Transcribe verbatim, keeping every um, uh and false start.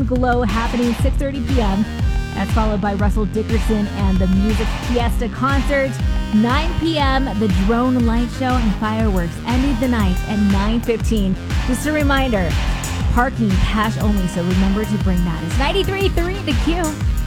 Glow happening six thirty p.m. That's followed by Russell Dickerson and the Music Fiesta concert. nine p.m. the Drone Light Show and fireworks ending the night at nine fifteen. Just a reminder, parking cash only, so remember to bring that. It's ninety-three point three The Q.